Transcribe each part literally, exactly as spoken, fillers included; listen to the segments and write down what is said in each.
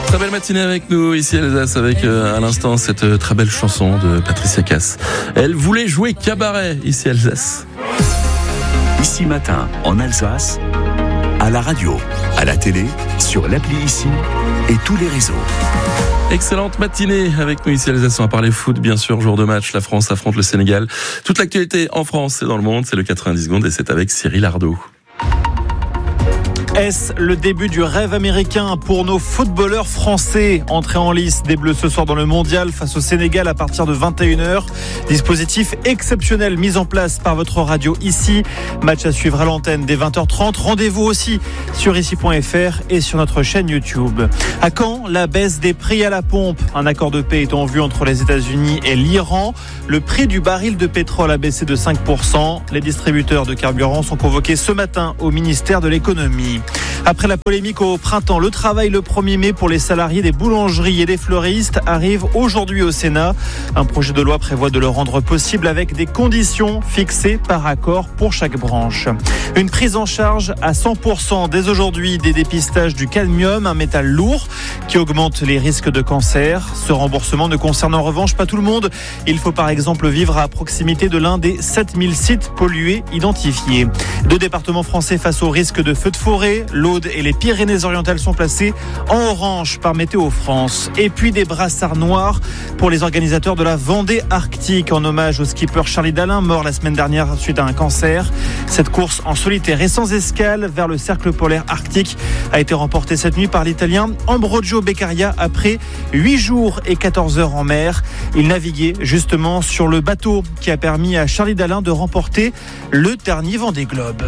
Très belle matinée avec nous ici à Alsace avec euh, à l'instant cette euh, très belle chanson de Patricia Cass. Elle voulait jouer cabaret ici à Alsace. Ici Matin en Alsace, à la radio, à la télé, sur l'appli Ici et tous les réseaux. Excellente matinée avec nous ici à Alsace. On va parler foot, bien sûr, jour de match. La France affronte le Sénégal. Toute l'actualité en France et dans le monde, c'est le quatre-vingt-dix secondes et c'est avec Cyril Ardo. Est-ce le début du rêve américain pour nos footballeurs français? Entrée en lice des Bleus ce soir dans le Mondial face au Sénégal à partir de vingt et une heures. Dispositif exceptionnel mis en place par votre radio Ici. Match à suivre à l'antenne dès vingt heures trente. Rendez-vous aussi sur ici point f r et sur notre chaîne YouTube. À quand la baisse des prix à la pompe? Un accord de paix est en vue entre les États-Unis et l'Iran. Le prix du baril de pétrole a baissé de cinq pour cent. Les distributeurs de carburant sont convoqués ce matin au ministère de l'économie. Après la polémique au printemps, le travail le premier mai pour les salariés des boulangeries et des fleuristes arrive aujourd'hui au Sénat. Un projet de loi prévoit de le rendre possible avec des conditions fixées par accord pour chaque branche. Une prise en charge à cent pour cent dès aujourd'hui des dépistages du cadmium, un métal lourd qui augmente les risques de cancer. Ce remboursement ne concerne en revanche pas tout le monde. Il faut par exemple vivre à proximité de l'un des sept mille sites pollués identifiés. Deux départements français face au risque de feux de forêt. L'Aude et les Pyrénées-Orientales sont placés en orange par Météo France. Et puis des brassards noirs pour les organisateurs de la Vendée Arctique en hommage au skipper Charlie Dalin, mort la semaine dernière suite à un cancer. Cette course en solitaire et sans escale vers le cercle polaire arctique a été remportée cette nuit par l'Italien Ambrogio Beccaria après huit jours et quatorze heures en mer. Il naviguait justement sur le bateau qui a permis à Charlie Dalin de remporter le dernier Vendée Globe.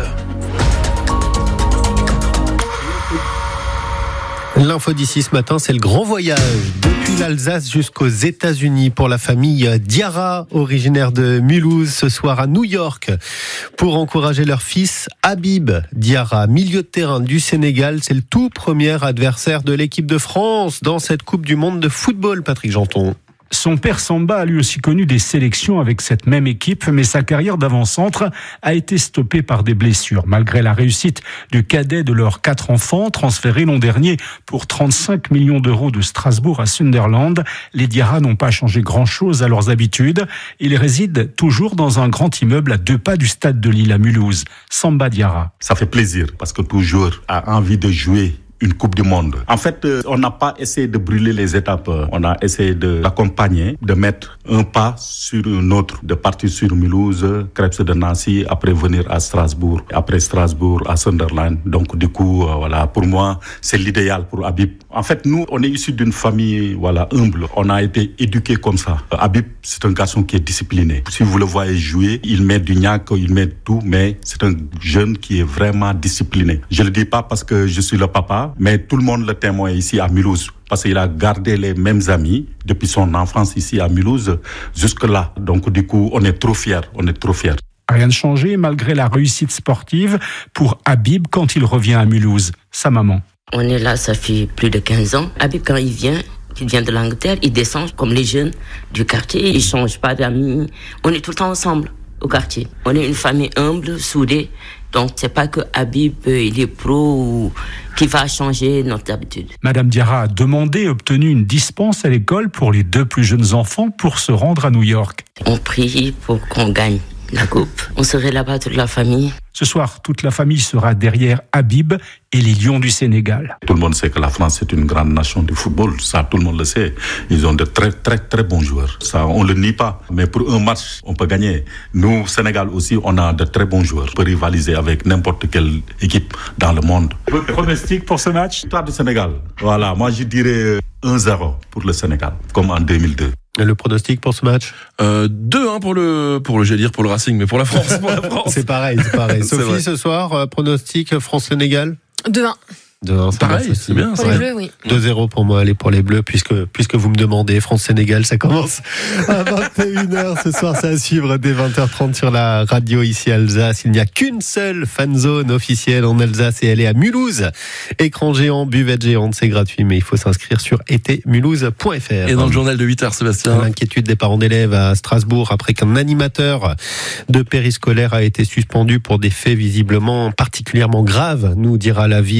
L'info d'ici ce matin, c'est le grand voyage depuis l'Alsace jusqu'aux États-Unis pour la famille Diarra, originaire de Mulhouse, ce soir à New York, pour encourager leur fils Habib Diarra, milieu de terrain du Sénégal. C'est le tout premier adversaire de l'équipe de France dans cette Coupe du Monde de football, Patrick Janton. Son père Samba a lui aussi connu des sélections avec cette même équipe, mais sa carrière d'avant-centre a été stoppée par des blessures. Malgré la réussite du cadet de leurs quatre enfants, transférés l'an dernier pour trente-cinq millions d'euros de Strasbourg à Sunderland, les Diarra n'ont pas changé grand-chose à leurs habitudes. Ils résident toujours dans un grand immeuble à deux pas du stade de Lille à Mulhouse. Samba Diarra. Ça fait plaisir parce que tout joueur a envie de jouer une Coupe du Monde. En fait, on n'a pas essayé de brûler les étapes. On a essayé de l'accompagner, de mettre un pas sur un autre, de partir sur Mulhouse, Crêpes de Nancy, après venir à Strasbourg, après Strasbourg à Sunderland. Donc, du coup, euh, voilà, pour moi, c'est l'idéal pour Habib. En fait, nous, on est issus d'une famille, voilà, humble. On a été éduqués comme ça. Habib, c'est un garçon qui est discipliné. Si vous le voyez jouer, il met du gnac, il met tout, mais c'est un jeune qui est vraiment discipliné. Je le dis pas parce que je suis le papa, mais tout le monde le témoigne ici à Mulhouse, parce qu'il a gardé les mêmes amis depuis son enfance ici à Mulhouse jusque-là. Donc du coup, on est trop fiers, on est trop fiers. Rien de changé malgré la réussite sportive pour Habib quand il revient à Mulhouse, sa maman. On est là, ça fait plus de quinze ans. Habib, quand il vient, il vient de l'Angleterre, il descend comme les jeunes du quartier, il ne change pas d'amis. On est tout le temps ensemble au quartier. On est une famille humble, soudée. Donc, c'est pas que Habib, il est pro ou qui va changer notre habitude. Madame Diarra a demandé et obtenu une dispense à l'école pour les deux plus jeunes enfants pour se rendre à New York. On prie pour qu'on gagne la coupe. On serait là-bas toute la famille. Ce soir, toute la famille sera derrière Habib et les Lions du Sénégal. Tout le monde sait que la France est une grande nation du football. Ça, tout le monde le sait. Ils ont de très, très, très bons joueurs. Ça, on le nie pas. Mais pour un match, on peut gagner. Nous, Sénégal aussi, on a de très bons joueurs. On peut rivaliser avec n'importe quelle équipe dans le monde. Votre pronostic pour ce match? Victoire du Sénégal. Voilà, moi je dirais un zéro pour le Sénégal, comme en deux mille deux. Le pronostic pour ce match? euh, deux un pour le, pour le, j'allais dire pour le Racing, mais pour la France. Pour la France. C'est pareil, c'est pareil. Sophie, ce soir, euh, pronostic France-Sénégal? deux un. deux un, ça pareil, c'est bien. Pour ça. les Bleus, oui. deux zéro pour moi, allez pour les Bleus, puisque, puisque vous me demandez. France-Sénégal, ça commence à vingt et une heures ce soir, c'est à suivre dès vingt heures trente sur la radio ici à Alsace. Il n'y a qu'une seule fan zone officielle en Alsace et elle est à Mulhouse. Écran géant, buvette géante, c'est gratuit, mais il faut s'inscrire sur été mulhouse point f r. Et dans le journal de huit heures, Sébastien. L'inquiétude des parents d'élèves à Strasbourg après qu'un animateur de périscolaire a été suspendu pour des faits visiblement particulièrement graves, nous dira la ville. Le président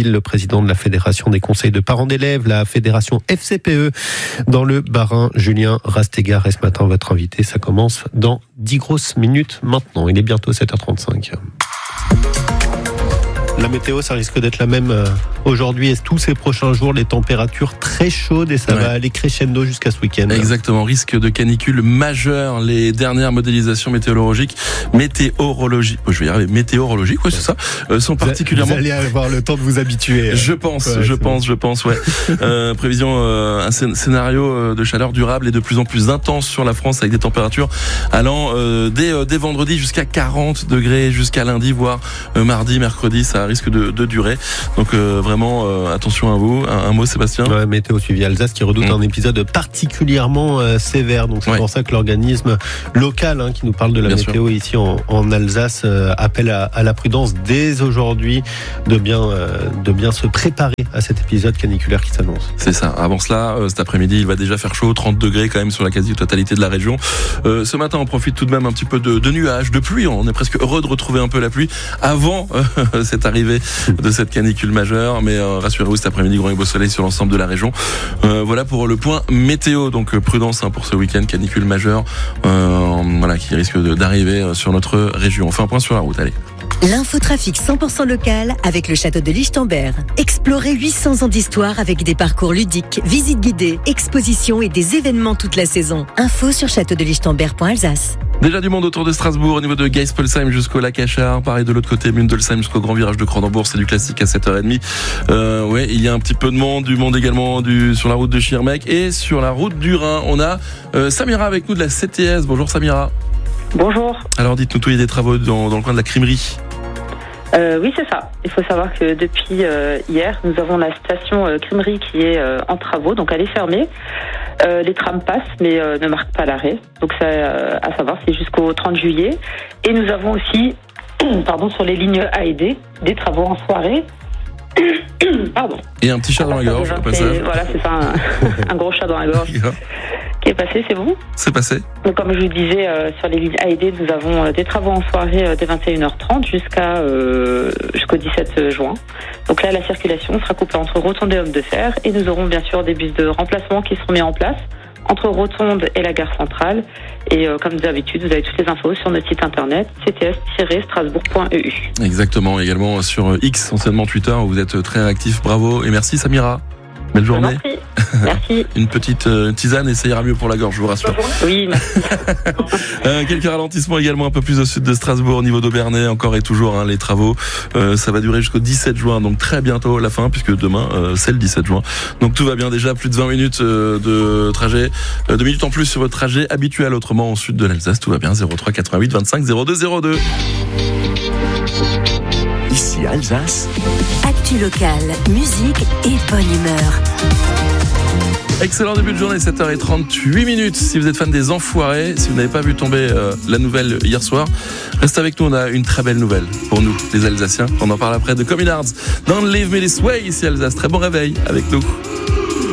président de la Fédération des conseils de parents d'élèves, la Fédération F C P E dans le Bas-Rhin. Julien Rastegard est ce matin votre invité. Ça commence dans dix grosses minutes maintenant. Il est bientôt sept heures trente-cinq. La météo, ça risque d'être la même aujourd'hui et tous ces prochains jours. Les températures très chaudes et ça ouais. va aller crescendo jusqu'à ce week-end. Exactement, risque de canicule majeur. Les dernières modélisations météorologiques, météorologiques, oh, je vais y arriver, météorologiques, ouais, c'est ça, euh, sont particulièrement. Vous allez avoir le temps de vous habituer. Je pense, ouais, je pense, bon. je pense, ouais. euh, prévision, euh, un scénario de chaleur durable et de plus en plus intense sur la France avec des températures allant euh, dès, euh, dès vendredi jusqu'à quarante degrés, jusqu'à lundi, voire euh, mardi, mercredi, ça risque de, de durer. Donc euh, vraiment euh, attention à vous. Un, un mot, Sébastien. Ouais, météo suivi Alsace qui redoute mmh. un épisode particulièrement euh, sévère. Donc c'est ouais. pour ça que l'organisme local hein, qui nous parle de la bien météo sûr. ici en, en Alsace euh, appelle à, à la prudence dès aujourd'hui de bien euh, de bien se préparer à cet épisode caniculaire qui s'annonce. C'est ça. Avant cela, euh, cet après-midi, il va déjà faire chaud, trente degrés quand même sur la quasi-totalité de la région. Euh, ce matin, on profite tout de même un petit peu de, de nuages, de pluie. On est presque heureux de retrouver un peu la pluie avant euh, cette arrivée de cette canicule majeure, mais euh, rassurez-vous, cet après-midi, grand et beau soleil sur l'ensemble de la région. Euh, voilà pour le point météo. Donc euh, prudence hein, pour ce week-end, canicule majeure, euh, voilà qui risque de, d'arriver euh, sur notre région. On fait un point sur la route. Allez. L'infotrafic cent pour cent local avec le château de Lichtenberg. Explorez huit cents ans d'histoire avec des parcours ludiques, visites guidées, expositions et des événements toute la saison. Info sur château de lichtenberg point alsace. Déjà du monde autour de Strasbourg, au niveau de Geispolsheim jusqu'au lac Achard. Pareil de l'autre côté, Mundelsheim jusqu'au grand virage de Cronenbourg. C'est du classique à sept heures trente. Euh, ouais, il y a un petit peu de monde, du monde également du, sur la route de Schirmeck et sur la route du Rhin. On a euh, Samira avec nous de la C T S. Bonjour Samira. Bonjour. Alors dites-nous tout, il y a des travaux dans, dans le coin de la Crimerie. Euh, oui, c'est ça. Il faut savoir que depuis euh, hier, nous avons la station euh, Crimerie qui est euh, en travaux, donc elle est fermée. Euh, les trams passent, mais euh, ne marquent pas l'arrêt. Donc ça, euh, à savoir, c'est jusqu'au trente juillet. Et nous avons aussi, pardon, sur les lignes A et D, des travaux en soirée. Pardon. Et un petit chat dans la gorge, au passage. Voilà, c'est ça, un, un gros chat dans la gorge. Qui est passé, c'est bon ? C'est passé. Donc, comme je vous disais, euh, sur les lignes A et D, nous avons euh, des travaux en soirée euh, dès vingt et une heures trente jusqu'à euh, jusqu'au dix-sept juin. Donc là, la circulation sera coupée entre Rotonde et Homme de Fer et nous aurons bien sûr des bus de remplacement qui seront mis en place entre Rotonde et la gare centrale. Et euh, comme d'habitude, vous avez toutes les infos sur notre site internet c t s tiret strasbourg point e u. Exactement, également sur X, anciennement Twitter, où vous êtes très réactif. Bravo et merci Samira. Belle journée. Merci. Une petite euh, tisane et ça ira mieux pour la gorge, je vous rassure. Oui, merci. euh, quelques ralentissements également un peu plus au sud de Strasbourg, au niveau d'Aubernay, encore et toujours hein, les travaux. Euh, ça va durer jusqu'au dix-sept juin, donc très bientôt la fin, puisque demain euh, c'est le dix-sept juin. Donc tout va bien déjà, plus de vingt minutes euh, de trajet, euh, deux minutes en plus sur votre trajet habituel, autrement au sud de l'Alsace, tout va bien, zéro trois quatre-vingt-huit vingt-cinq zéro deux zéro deux. Ici Alsace. Actu locale, musique et bonne humeur. Excellent début de journée, sept heures trente-huit minutes. Si vous êtes fan des Enfoirés, si vous n'avez pas vu tomber euh, la nouvelle hier soir, restez avec nous, on a une très belle nouvelle pour nous, les Alsaciens. On en parle après de Communards. Don't Leave Me This Way, ici Alsace. Très bon réveil avec nous.